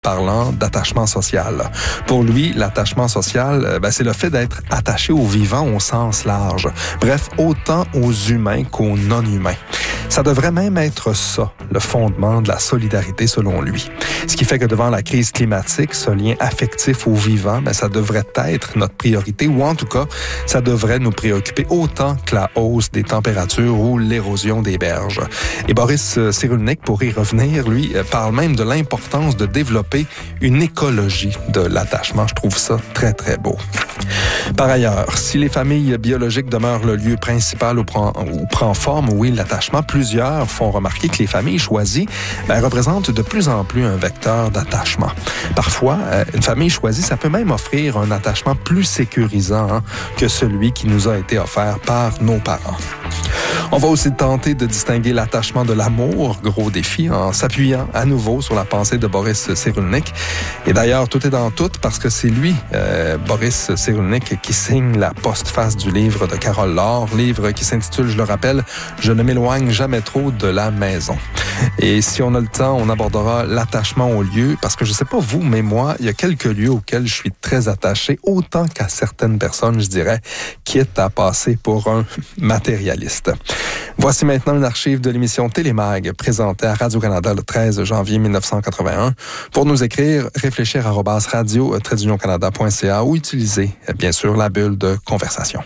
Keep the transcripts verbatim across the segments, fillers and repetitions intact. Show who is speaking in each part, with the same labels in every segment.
Speaker 1: parlant d'attachement social. Pour lui, l'attachement social, ben, c'est le fait d'être attaché aux vivants au sens large. Bref, autant aux humains qu'aux non-humains. Ça devrait même être ça, le fondement de la solidarité selon lui. Ce qui fait que devant la crise climatique, ce lien affectif aux vivants, ben, ça devrait être notre priorité, ou en tout cas, ça devrait nous préoccuper autant que la hausse des températures ou l'érosion des berges. Et Boris Cyrulnik, pour y revenir, lui, parle même de l'importance de développer une écologie de l'attachement. Je trouve ça très, très beau. Par ailleurs, si les familles biologiques demeurent le lieu principal où prend, où prend forme, oui, l'attachement, plusieurs font remarquer que les familles choisies ben, représentent de plus en plus un vecteur d'attachement. Parfois, une famille choisie, ça peut même offrir un attachement plus sécurisant hein, que celui qui nous a été offert par nos parents. On va aussi tenter de distinguer l'attachement de l'amour, gros défi, en s'appuyant à nouveau sur la pensée de Boris Cyrulnik. Et d'ailleurs, tout est dans tout parce que c'est lui, euh, Boris Cyrulnik, qui signe la postface du livre de Carole Laure, livre qui s'intitule, je le rappelle, « Je ne m'éloigne jamais trop de la maison ». Et si on a le temps, on abordera l'attachement aux lieux, parce que je sais pas vous, mais moi, il y a quelques lieux auxquels je suis très attaché, autant qu'à certaines personnes, je dirais, quitte à passer pour un matérialiste. Voici maintenant une archive de l'émission Télémag, présentée à Radio-Canada le treize janvier mille neuf cent quatre-vingt-un. Pour nous écrire, réfléchir arobase radio tiret union canada point c a ou utiliser, bien sûr, la bulle de conversation.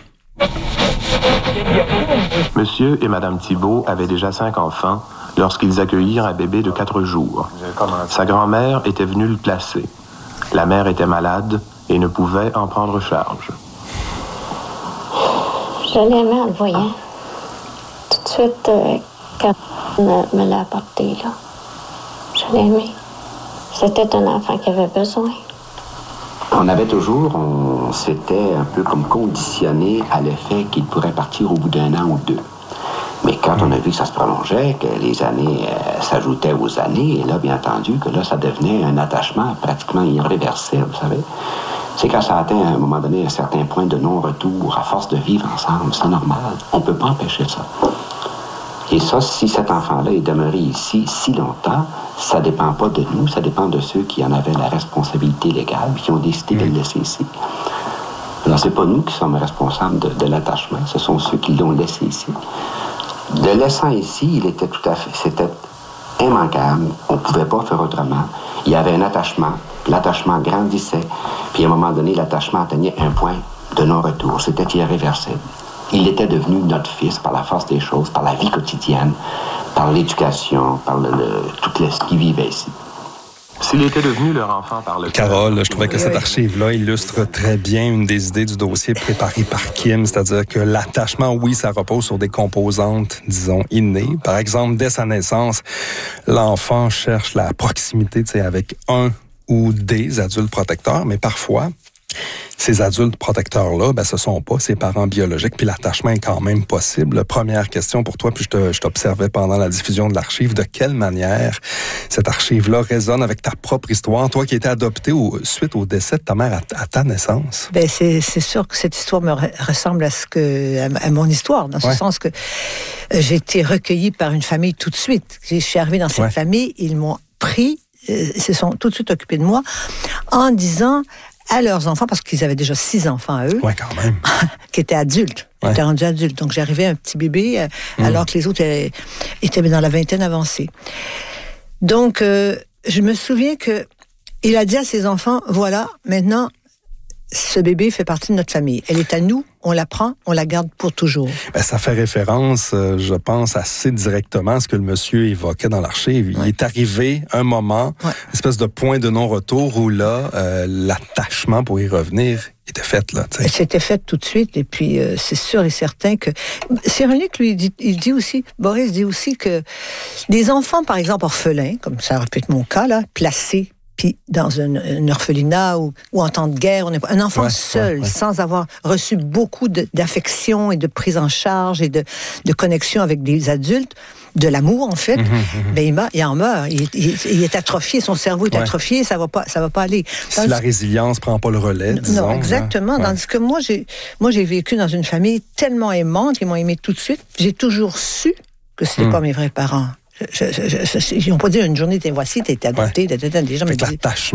Speaker 2: Monsieur et Madame Thibault avaient déjà cinq enfants lorsqu'ils accueillirent un bébé de quatre jours. Sa grand-mère était venue le placer. La mère était malade et ne pouvait en prendre charge.
Speaker 3: Je l'aimais en le voyant. Tout de suite, euh, quand on me l'a apporté, là, je l'aimais. C'était un enfant qui avait besoin.
Speaker 4: On avait toujours, on s'était un peu comme conditionné à l'effet qu'il pourrait partir au bout d'un an ou deux. Mais quand on a vu que ça se prolongeait, que les années euh, s'ajoutaient aux années, et là, bien entendu, que là, ça devenait un attachement pratiquement irréversible, vous savez. C'est quand ça atteint à un moment donné un certain point de non-retour, à force de vivre ensemble, c'est normal. On ne peut pas empêcher ça. Et ça, si cet enfant-là est demeuré ici si longtemps, ça ne dépend pas de nous, ça dépend de ceux qui en avaient la responsabilité légale et qui ont décidé de le laisser ici. Alors, c'est pas nous qui sommes responsables de, de l'attachement, ce sont ceux qui l'ont laissé ici. De laissant ici, il était tout à fait, c'était immanquable, on ne pouvait pas faire autrement. Il y avait un attachement, l'attachement grandissait, puis à un moment donné, l'attachement atteignait un point de non-retour, c'était irréversible. Il était devenu notre fils par la force des choses, par la vie quotidienne, par l'éducation, par le, le, tout ce qui vivait ici.
Speaker 2: S'il était devenu leur enfant par le...
Speaker 1: Carole, je trouvais que cette archive-là illustre très bien une des idées du dossier préparé par Kim, c'est-à-dire que l'attachement, oui, ça repose sur des composantes, disons, innées. Par exemple, dès sa naissance, l'enfant cherche la proximité, tu sais, avec un ou des adultes protecteurs, mais parfois, ces adultes protecteurs-là, ben, ce sont pas ses parents biologiques, puis l'attachement est quand même possible. Première question pour toi, puis je, te, je t'observais pendant la diffusion de l'archive, de quelle manière cette archive-là résonne avec ta propre histoire, toi qui étais adopté au, suite au décès de ta mère à, à ta naissance?
Speaker 5: Ben c'est, c'est sûr que cette histoire me re- ressemble à ce que à, à mon histoire, dans ce ouais. sens que euh, j'ai été recueillie par une famille tout de suite. Je suis arrivée dans cette ouais. famille, ils m'ont pris, euh, se sont tout de suite occupés de moi, en disant à leurs enfants, parce qu'ils avaient déjà six enfants à eux,
Speaker 1: ouais, quand même.
Speaker 5: qui étaient adultes, qui ouais. étaient rendus adultes. Donc, j'arrivais un petit bébé, euh, mmh. alors que les autres étaient, étaient dans la vingtaine avancée. Donc, euh, je me souviens que il a dit à ses enfants, voilà, maintenant, ce bébé fait partie de notre famille. Elle est à nous, on la prend, on la garde pour toujours.
Speaker 1: Ben, ça fait référence, euh, je pense, assez directement à ce que le monsieur évoquait dans l'archive. Il ouais. est arrivé un moment, ouais. une espèce de point de non-retour où là, euh, l'attachement pour y revenir était fait. Là, t'sais.
Speaker 5: C'était fait tout de suite, et puis euh, c'est sûr et certain que... Cyrulnik, lui, il dit, il dit aussi, Boris dit aussi que des enfants, par exemple, orphelins, comme ça aurait pu être mon cas, là, placés puis dans un, un orphelinat ou, ou en temps de guerre, on est un enfant ouais, seul, ouais, ouais. sans avoir reçu beaucoup de, d'affection et de prise en charge et de, de connexion avec des adultes, de l'amour en fait, mmh, mmh. ben il, meurt, il en meurt, il, il, il est atrophié, son cerveau est ouais. atrophié, ça va pas, ça va pas aller.
Speaker 1: Si Tandis... la résilience prend pas le relais, disons.
Speaker 5: Non, exactement. Hein? Tandis ouais. que moi, j'ai, moi, j'ai vécu dans une famille tellement aimante, ils m'ont aimé tout de suite. J'ai toujours su que c'était mmh. pas mes vrais parents. Je, je, je, je, ils n'ont pas dit une journée, t'es voici, t'es adopté. Ouais. Des gens me disent.